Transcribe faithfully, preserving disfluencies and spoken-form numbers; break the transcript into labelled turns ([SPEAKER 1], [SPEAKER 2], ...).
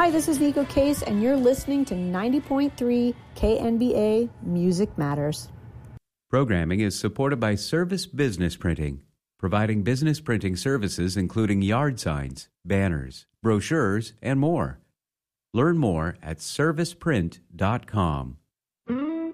[SPEAKER 1] Hi, this is Nico Case, and you're listening to ninety point three K N B A Music Matters.
[SPEAKER 2] Programming is supported by Service Business Printing, providing business printing services including yard signs, banners, brochures, and more. Learn more at service print dot com.